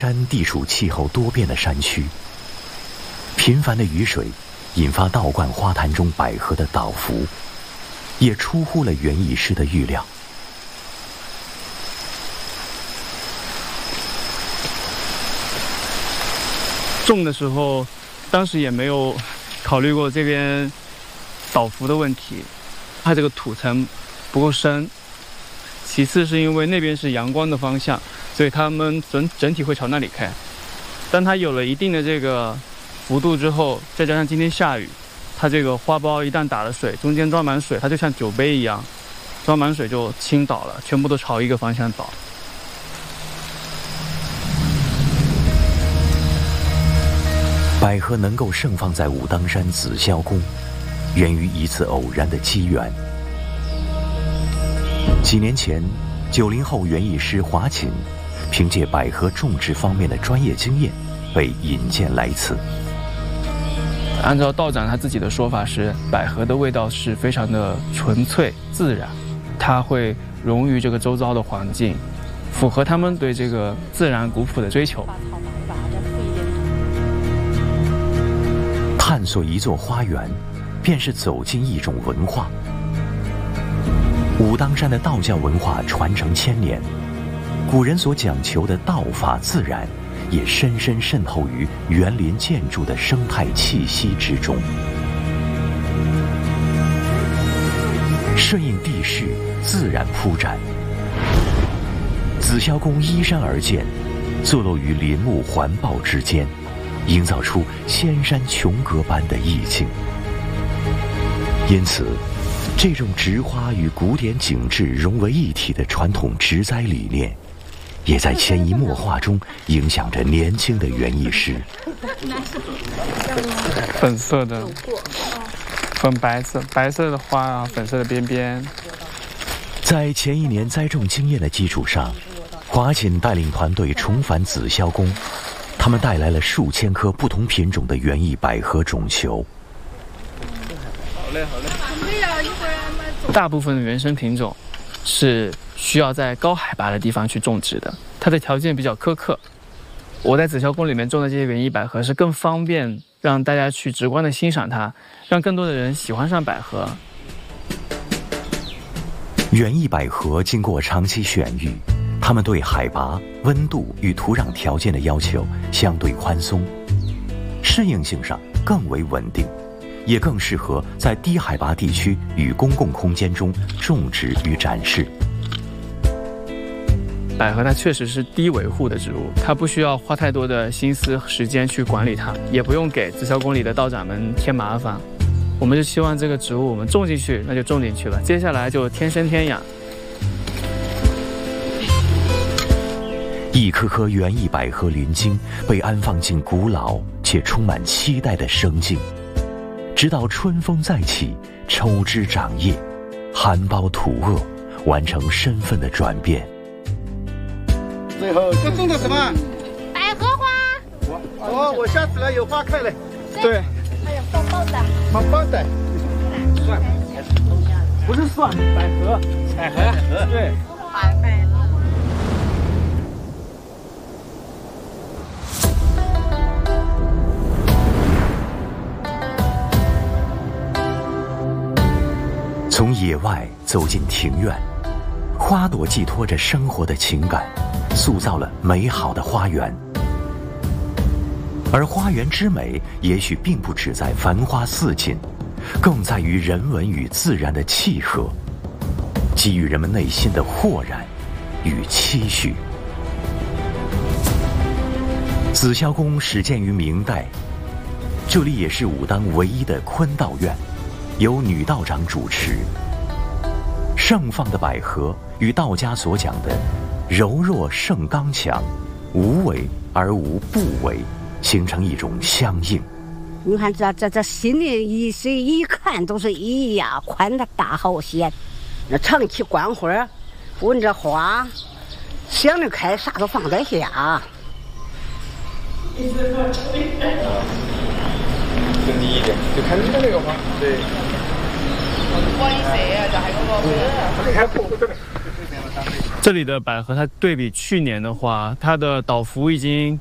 山地处气候多变的山区，频繁的雨水引发道观花坛中百合的倒伏，也出乎了园艺师的预料。 种的时候，当时也没有考虑过这边倒伏的问题，它这个土层不够深。其次是因为那边是阳光的方向，所以它们整体会朝那里开。当它有了一定的这个幅度之后，再加上今天下雨，它这个花苞一旦打了水，中间装满水，它就像酒杯一样，装满水就倾倒了，全部都朝一个方向倒。 百合能够盛放在武当山紫霄宫，源于一次偶然的机缘。几年前，90后园艺师华琴凭借百合种植方面的专业经验，被引荐来此。 按照道长他自己的说法是，百合的味道是非常的纯粹自然，它会融于这个周遭的环境，符合他们对这个自然古朴的追求。 探索一座花园，便是走进一种文化。武当山的道教文化传承千年，古人所讲求的道法自然，也深深渗透于园林建筑的生态气息之中。顺应地势，自然铺展。紫霄宫依山而建，坐落于林木环抱之间，营造出仙山琼阁般的意境。因此，这种植花与古典景致融为一体的传统植栽理念，也在潜移默化中影响着年轻的园艺师。 粉色的，粉白色，白色的花啊，粉色的边边。 在前一年栽种经验的基础上，华锦带领团队重返紫霄宫，他们带来了数千棵不同品种的园艺百合种球。 好嘞。大部分的原生品种是需要在高海拔的地方去种植的，它的条件比较苛刻。我在紫霄宫里面种的这些园艺百合是更方便让大家去直观的欣赏它，让更多的人喜欢上百合。 园艺百合经过长期选育，它们对海拔、温度与土壤条件的要求相对宽松，适应性上更为稳定，也更适合在低海拔地区与公共空间中种植与展示。 百合它确实是低维护的植物，它不需要花太多的心思和时间去管理它，也不用给紫霄宫里的道长们添麻烦。我们就希望这个植物我们种进去，那就种进去了，接下来就天生天养。 一棵棵园艺百合林茎被安放进古老且充满期待的生境，直到春风再起，抽枝长叶，含苞吐萼，完成身份的转变。 最后这种的什么？ 百合花。 我下次来有花开了。 对。 还有棒棒的。 棒棒的。蒜， 不是蒜，百合。 百合。 对。 百合。 从野外走进庭院，花朵寄托着生活的情感，塑造了美好的花园。而花园之美，也许并不只在繁花似锦，更在于人文与自然的契合，给予人们内心的豁然与期许。紫霄宫始建于明代，这里也是武当唯一的坤道院，由女道长主持。盛放的百合与道家所讲的柔弱胜刚强，无为而无不为，形成一种相应。 你看这心里一看都是哎呀，宽的大好些。那长期观花，闻着花，想着开啥都放得下。 就第一点，就看你的那个花，对。 我一射啊，就係嗰個。 開鋪。 这里的百合，它对比去年的话，它的倒伏已经